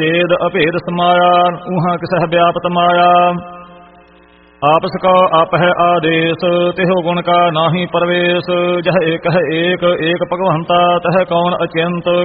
ਚੇਦ ਅਭੇਦ ਸਮਾਇਆ ਊਹਾਂ ਕਿਸਹਿ ਵਿਆਪਤ ਮਾਇਆ। ਆਪਸ ਕਾ ਆਪ ਹੈ ਆਦੇਸ ਤਿਹੁ ਗੁਣ ਕਾ ਨਾਹੀ ਪਰਵੇਸ। ਜਹ ਏਕ ਹੈ ਏਕ ਏਕ ਭਗਵੰਤਾ ਤਹ ਕੌਣ ਅਚਿੰਤ